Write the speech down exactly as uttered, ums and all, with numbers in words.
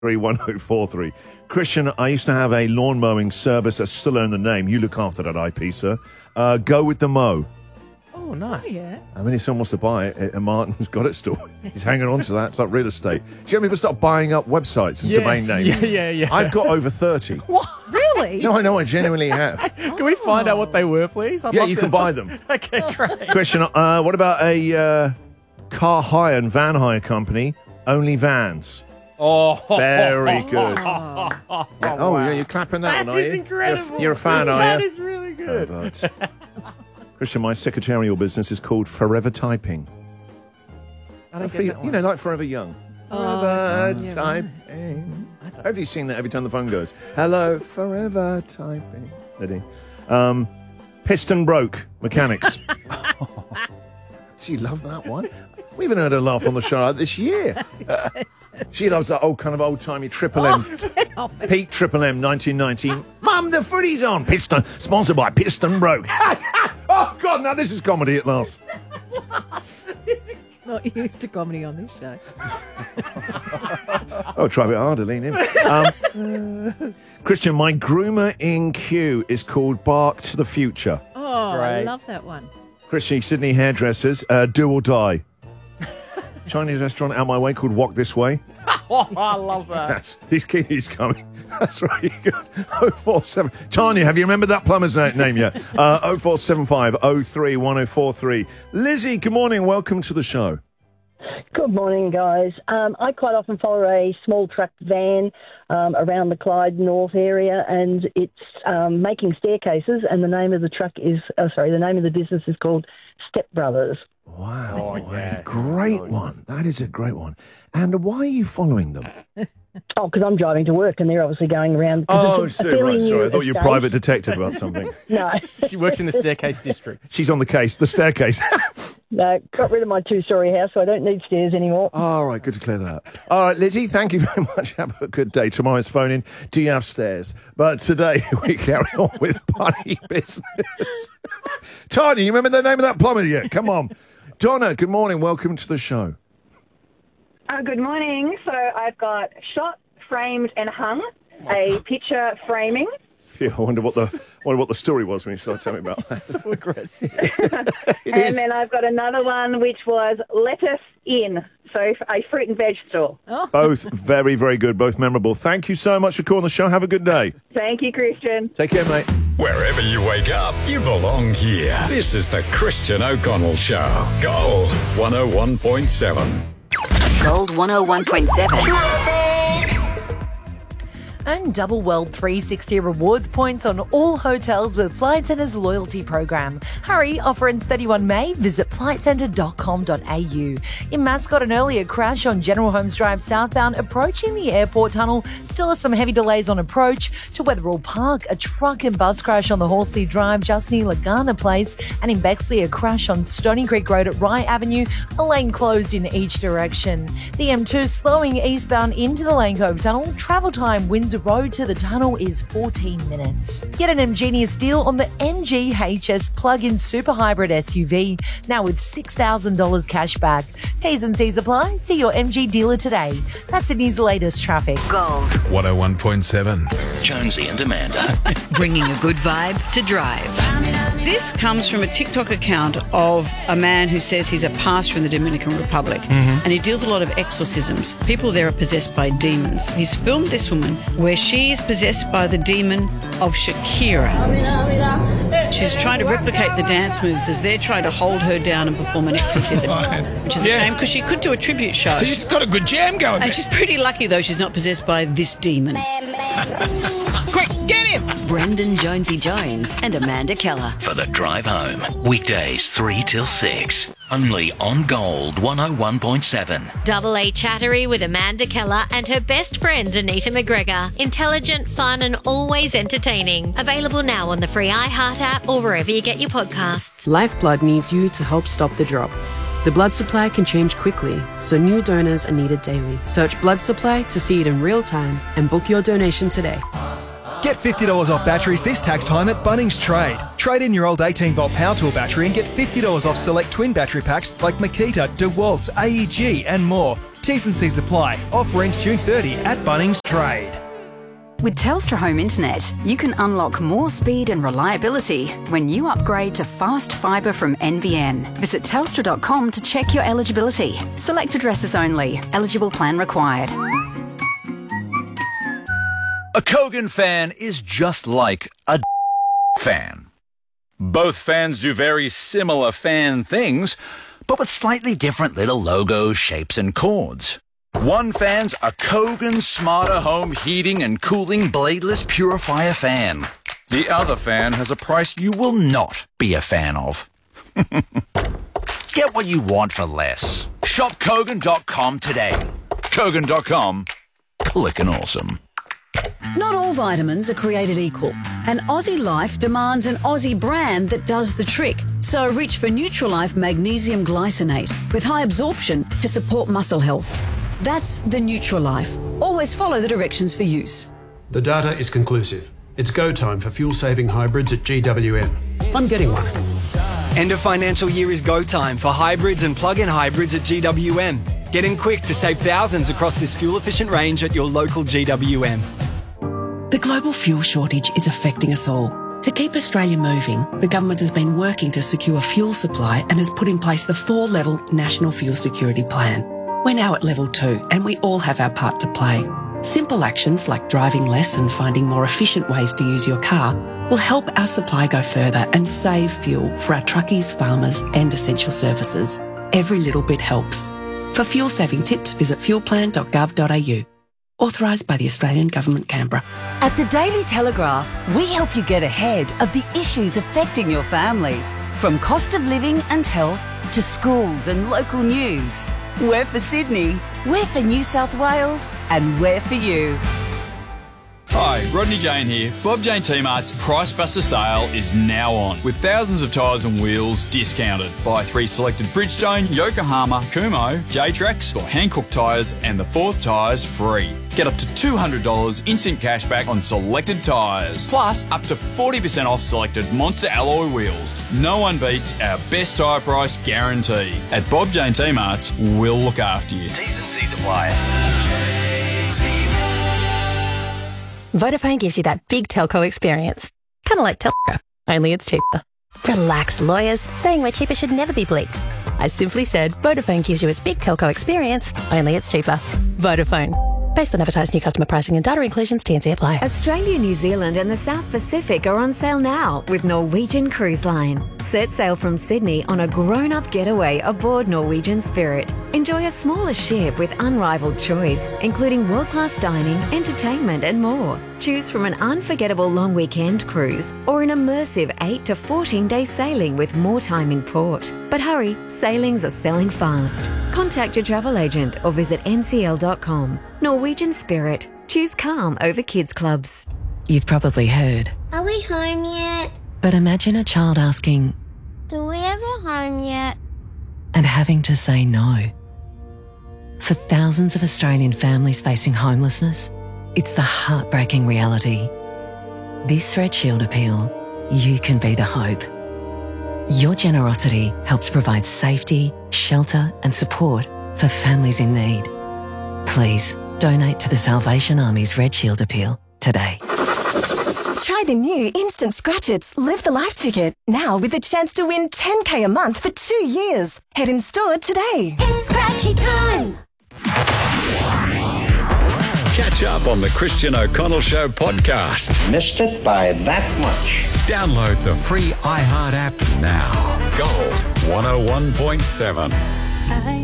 three one oh four three. Christian, I used to have a lawn mowing service. I still earn the name. You look after that I P, sir. Uh, go with the mow. Oh, nice. Oh, yeah. I mean, if someone wants to buy it, and Martin's got it still. He's hanging on to that. It's like real estate. Do you know people start buying up websites and Yes. domain names? Yeah, yeah, yeah. I've got over thirty. What? Really? No, I know, I genuinely have. Can we find out what they were, please? I'd Yeah, love you to- can buy them. Okay, great. Christian, uh, what about a uh, car hire and van hire company? Only vans. Oh, Very good. Oh, Yeah. Oh, yeah, you're clapping that, That one, are is you? incredible. You're, you're a fan, are That you? is really good. Pervert. Christian, my secretarial business is called Forever Typing. I don't For get you, that you one. know, like Forever Young. Oh, Forever yeah. Typing. Have you seen that every time the phone goes? Hello, Forever Typing. Ready? Um, Piston Broke Mechanics. She loved that one. We even heard her laugh on the show this year. She loves that old kind of old-timey Triple M. off it. Peak Triple M nineteen ninety. Mum, the footy's on. Piston, sponsored by Piston Broke. Oh, God, now this is comedy at last. Not used to comedy on this show. Oh, try a bit harder, lean in. Um, Christian, my groomer in Kew is called Bark to the Future. Oh, I Great. love that one. Christian, Sydney Hairdressers, uh, Do or Die. Chinese restaurant out my way called Walk This Way. Oh, I love that. That's, these kiddies coming. That's really good. oh four seven. Tanya, have you remembered that plumber's na- name yet? Uh, oh four seven five oh three one oh four three. Lizzie, good morning. Welcome to the show. Good morning, guys. Um, I quite often follow a small truck van um, around the Clyde North area, and it's um, making staircases. And the name of the truck is, oh, sorry, the name of the business is called Step Brothers. Wow. Oh, yeah. Great one. That is a great one. And why are you following them? Oh, because I'm driving to work, and they're obviously going around. Oh, it's a sorry, fairly right, sorry. I new thought you were a estate. private detective about something. No, She works in the staircase district. She's on the case, the staircase. no, got rid of my two-storey house, so I don't need stairs anymore. All right, good to clear that up. All right, Lizzie, thank you very much. Have a good day. Tomorrow's phone in. Do you have stairs? But today we carry on with Bunny Business. Tanya, you remember the name of that plumber yet? Come on. Donna, good morning. Welcome to the show. Uh, good morning. So I've got shot, framed, and hung. A picture framing. Phew, I wonder what the I wonder what the story was when you started telling me about that. So aggressive. It And is. then I've got another one which was lettuce in. So a fruit and veg store. Both very, very good, both memorable. Thank you so much for calling the show. Have a good day. Thank you, Christian. Take care, mate. Wherever you wake up, you belong here. This is the Christian O'Connell Show. Gold one oh one point seven. Gold one oh one point seven. Earn double World three sixty rewards points on all hotels with Flight Centre's loyalty program. Hurry, offer ends thirty-first of May. Visit flight centre dot com dot a u. In Mascot, an earlier crash on General Holmes Drive southbound approaching the airport tunnel. Still are some heavy delays on approach to Wetherall Park. A truck and bus crash on the Horsley Drive just near Lagana Place. And in Bexley, a crash on Stony Creek Road at Rye Avenue. A lane closed in each direction. The M two slowing eastbound into the Lane Cove Tunnel. Travel time Windsor Road to the tunnel is fourteen minutes. Get an ingenious deal on the M G H S plug-in super hybrid S U V, now with six thousand dollars cash back. T's and C's apply. See your M G dealer today. That's Sydney's latest traffic. Gold. one oh one point seven. Jonesy and Amanda. Bringing a good vibe to drive. This comes from a TikTok account of a man who says he's a pastor in the Dominican Republic, and he deals a lot of exorcisms. People there are possessed by demons. He's filmed this woman where she is possessed by the demon of Shakira. She's trying to replicate the dance moves as they're trying to hold her down and perform an exorcism, which is a Yeah. shame because she could do a tribute show. She's got a good jam going. And she's pretty lucky, though, she's not possessed by this demon. Quick, get him! Brendan Jonesy Jones and Amanda Keller. For the drive home. Weekdays three till six. Only on Gold one oh one point seven. Double A Chattery with Amanda Keller and her best friend Anita McGregor. Intelligent, fun and always entertaining. Available now on the free iHeart app or wherever you get your podcasts. Lifeblood needs you to help stop the drop. The blood supply can change quickly, so new donors are needed daily. Search blood supply to see it in real time and book your donation today. Get fifty dollars off batteries this tax time at Bunnings Trade. Trade in your old eighteen volt power tool battery and get fifty dollars off select twin battery packs like Makita, DeWalt, A E G and more. T's and C's apply. Offer ends June thirtieth at Bunnings Trade. With Telstra Home Internet, you can unlock more speed and reliability when you upgrade to fast fibre from N B N. Visit telstra dot com to check your eligibility. Select addresses only. Eligible plan required. A Kogan fan is just like a fan. Both fans do very similar fan things, but with slightly different little logos, shapes and chords. One fan's a Kogan Smarter Home Heating and Cooling Bladeless Purifier fan. The other fan has a price you will not be a fan of. Get what you want for less. Shop Kogan dot com today. Kogan dot com. Clickin' awesome. Not all vitamins are created equal, and Aussie Life demands an Aussie brand that does the trick. So reach for Nutrilife Magnesium Glycinate with high absorption to support muscle health. That's the Nutrilife. Always follow the directions for use. The data is conclusive. It's go time for fuel-saving hybrids at G W M. I'm getting one. End of financial year is go time for hybrids and plug-in hybrids at G W M. Get in quick to save thousands across this fuel-efficient range at your local G W M. The global fuel shortage is affecting us all. To keep Australia moving, the government has been working to secure fuel supply and has put in place the four-level National Fuel Security Plan. We're now at level two and we all have our part to play. Simple actions like driving less and finding more efficient ways to use your car will help our supply go further and save fuel for our truckies, farmers and essential services. Every little bit helps. For fuel saving tips, visit fuel plan dot gov dot a u. Authorised by the Australian Government, Canberra. At the Daily Telegraph, we help you get ahead of the issues affecting your family. From cost of living and health to schools and local news. We're for Sydney, we're for New South Wales, and we're for you. Hi, Rodney Jane here. Bob Jane T-Mart's Price Buster sale is now on, with thousands of tyres and wheels discounted. Buy three selected Bridgestone, Yokohama, Kumho, J-Trax or Hankook tyres and the fourth tyre's free. Get up to two hundred dollars instant cash back on selected tyres, plus up to forty percent off selected Monster alloy wheels. No one beats our best tyre price guarantee. At Bob Jane T-Mart's, we'll look after you. T's and C's apply. Vodafone gives you that big telco experience. Kind of like Telco, only it's cheaper. Relax, lawyers. Saying we're cheaper should never be bleeped. I simply said Vodafone gives you its big telco experience, only it's cheaper. Vodafone. Based on advertised new customer pricing and data inclusions, T and C apply. Australia, New Zealand and the South Pacific are on sale now with Norwegian Cruise Line. Set sail from Sydney on a grown-up getaway aboard Norwegian Spirit. Enjoy a smaller ship with unrivaled choice, including world-class dining, entertainment and more. Choose from an unforgettable long weekend cruise or an immersive eight to fourteen day sailing with more time in port. But hurry, sailings are selling fast. Contact your travel agent or visit n c l dot com. Norwegian Spirit. Choose calm over kids clubs. You've probably heard, Are we home yet? but imagine a child asking Do we ever home yet? and having to say no. For thousands of Australian families facing homelessness, it's the heartbreaking reality. This Red Shield appeal, you can be the hope. Your generosity helps provide safety, shelter and support for families in need. Please donate to the Salvation Army's Red Shield appeal today. Try the new Instant Scratch Its Live the Life ticket, now with the chance to win ten K a month for two years. Head in store today. It's scratchy time! Catch up on the Christian O'Connell Show podcast. Missed it by that much. Download the free iHeart app now. Gold one oh one point seven.